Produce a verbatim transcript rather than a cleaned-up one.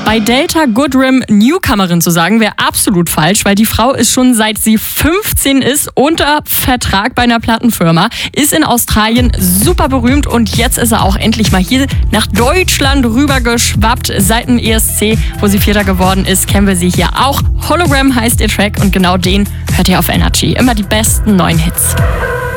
Bei Delta Goodrem Newcomerin zu sagen, wäre absolut falsch, weil die Frau ist schon seit sie fünfzehn ist unter Vertrag bei einer Plattenfirma, ist in Australien super berühmt und jetzt ist er auch endlich mal hier nach Deutschland rübergeschwappt. Seit dem E S C, wo sie Vierter geworden ist, kennen wir sie hier auch. Hologram heißt ihr Track und genau den hört ihr auf Energy. Immer die besten neuen Hits.